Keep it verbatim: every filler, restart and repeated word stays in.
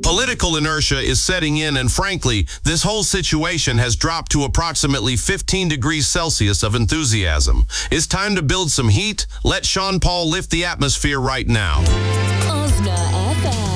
Political inertia is setting in, and frankly, this whole situation has dropped to approximately fifteen degrees Celsius of enthusiasm. It's time to build some heat. Let Sean Paul lift the atmosphere right now. Osna F M.